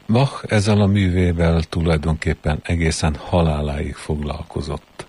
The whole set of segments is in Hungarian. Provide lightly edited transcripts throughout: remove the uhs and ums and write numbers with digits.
Bach ezzel a művével tulajdonképpen egészen haláláig foglalkozott.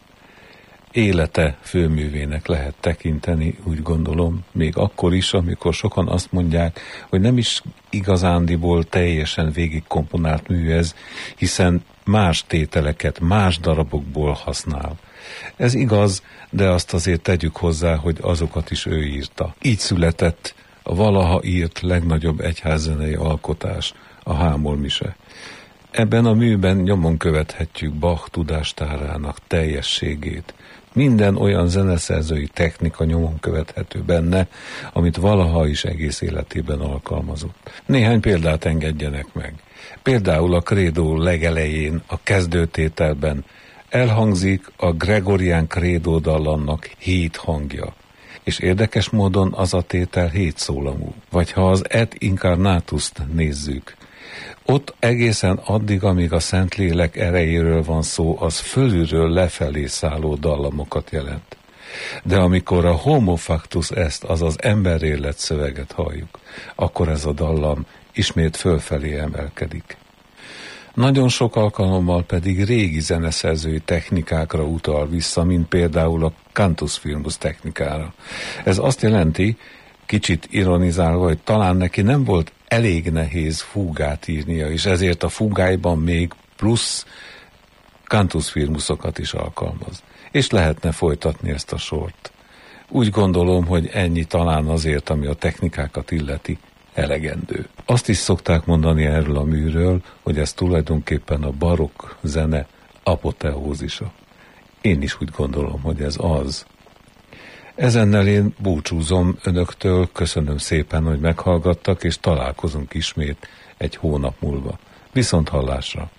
Élete főművének lehet tekinteni, úgy gondolom, még akkor is, amikor sokan azt mondják, hogy nem is igazándiból teljesen végigkomponált mű ez, hiszen más tételeket más darabokból használ. Ez igaz, de azt azért tegyük hozzá, hogy azokat is ő írta. Így született a valaha írt legnagyobb egyházzenei alkotás, a Hámol-mise. Ebben a műben nyomon követhetjük Bach tudástárának teljességét. Minden olyan zeneszerzői technika nyomon követhető benne, amit valaha is egész életében alkalmazott. Néhány példát engedjenek meg. Például a Credo legelején, a kezdőtételben elhangzik a Gregorián Credo dallamnak 7 hangja. És érdekes módon az a tétel 7 szólamú. Vagy ha az Et Incarnatus-t nézzük, ott egészen addig, amíg a Szentlélek erejéről van szó, az fölülről lefelé szálló dallamokat jelent. De amikor a Homo Factus Est, azaz emberélet szöveget halljuk, akkor ez a dallam ismét fölfelé emelkedik. Nagyon sok alkalommal pedig régi zeneszerzői technikákra utal vissza, mint például a Cantus Firmus technikára. Ez azt jelenti, kicsit ironizálva, hogy talán neki nem volt elég nehéz fúgát írnia, és ezért a fúgáiban még plusz Cantus Firmusokat is alkalmaz. És lehetne folytatni ezt a sort. Úgy gondolom, hogy ennyi talán azért, ami a technikákat illeti, elegendő. Azt is szokták mondani erről a műről, hogy ez tulajdonképpen a barokk zene apoteózisa. Én is úgy gondolom, hogy ez az. Ezennel én búcsúzom önöktől, köszönöm szépen, hogy meghallgattak, és találkozunk ismét egy hónap múlva. Viszont hallásra!